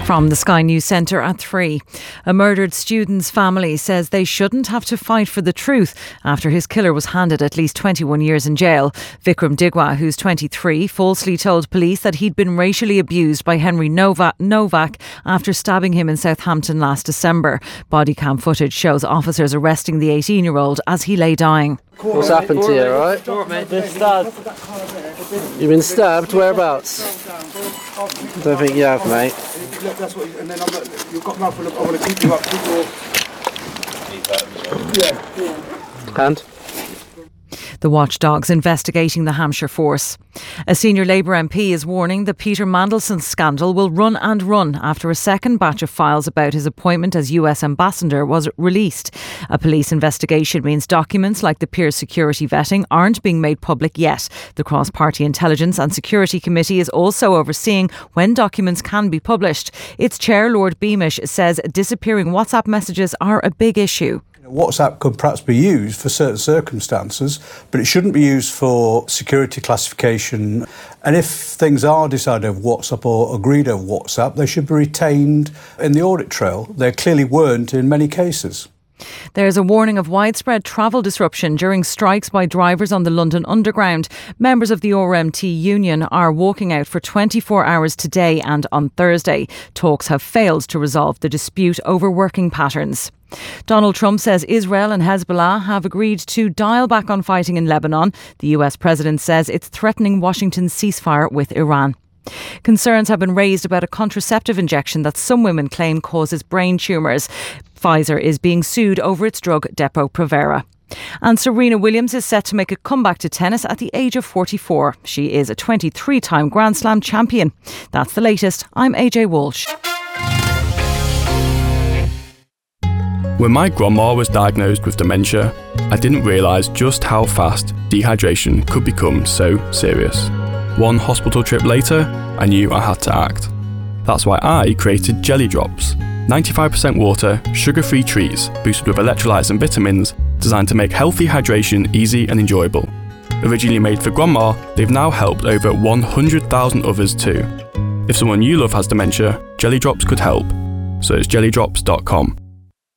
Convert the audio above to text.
From the Sky News Centre at 3. A murdered student's family says they shouldn't have to fight for the truth after his killer was handed at least 21 years in jail. Vikram Digwa, who's 23, falsely told police that he'd been racially abused by Henry Novak after stabbing him in Southampton last December. Body cam footage shows officers arresting the 18-year-old as he lay dying. What's happened to you, alright? I've been stabbed. You've been stabbed? Whereabouts? I don't think you have, mate. That's what, and then you've got mouth full of, I want to keep you up, keep your... Hand? The watchdog's investigating the Hampshire force. A senior Labour MP is warning the Peter Mandelson scandal will run and run after a second batch of files about his appointment as US ambassador was released. A police investigation means documents like the peer security vetting aren't being made public yet. The Cross-Party Intelligence and Security Committee is also overseeing when documents can be published. Its chair, Lord Beamish, says disappearing WhatsApp messages are a big issue. WhatsApp could perhaps be used for certain circumstances, but it shouldn't be used for security classification. And if things are decided over WhatsApp or agreed over WhatsApp, they should be retained in the audit trail. They clearly weren't in many cases. There's a warning of widespread travel disruption during strikes by drivers on the London Underground. Members of the RMT union are walking out for 24 hours today and on Thursday. Talks have failed to resolve the dispute over working patterns. Donald Trump says Israel and Hezbollah have agreed to dial back on fighting in Lebanon. The US president says it's threatening Washington's ceasefire with Iran. Concerns have been raised about a contraceptive injection that some women claim causes brain tumours. Pfizer is being sued over its drug Depo-Provera. And Serena Williams is set to make a comeback to tennis at the age of 44. She is a 23-time Grand Slam champion. That's the latest. I'm AJ Walsh. When my grandma was diagnosed with dementia, I didn't realise just how fast dehydration could become so serious. One hospital trip later, I knew I had to act. That's why I created Jelly Drops. 95% water, sugar-free treats boosted with electrolytes and vitamins designed to make healthy hydration easy and enjoyable. Originally made for grandma, they've now helped over 100,000 others too. If someone you love has dementia, Jelly Drops could help. So it's jellydrops.com.